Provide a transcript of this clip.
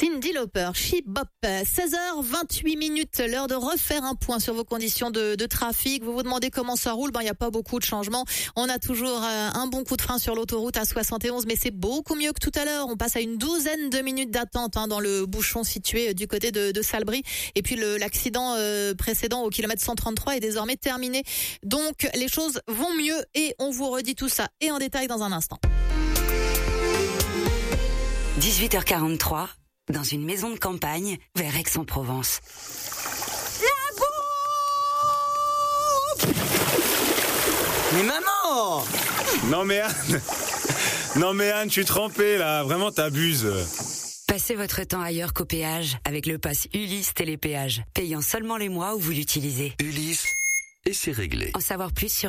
Cyndi Lauper, She Bop. 16h28, l'heure de refaire un point sur vos conditions de trafic. Vous vous demandez comment ça roule, il n'y a pas beaucoup de changements. On a toujours un bon coup de frein sur l'autoroute A71, mais c'est beaucoup mieux que tout à l'heure. On passe à une douzaine de minutes d'attente dans le bouchon situé du côté de Salbris. Et puis l'accident précédent au kilomètre 133 est désormais terminé. Donc les choses vont mieux et on vous redit tout ça et en détail dans un instant. 18h43, dans une maison de campagne, vers Aix-en-Provence. La bouffe! Mais maman! Non mais Anne, je suis trempé là, vraiment t'abuses. Passez votre temps ailleurs qu'au péage avec le pass Ulysse Télépéage, payant seulement les mois où vous l'utilisez. Ulysse, et c'est réglé. En savoir plus sur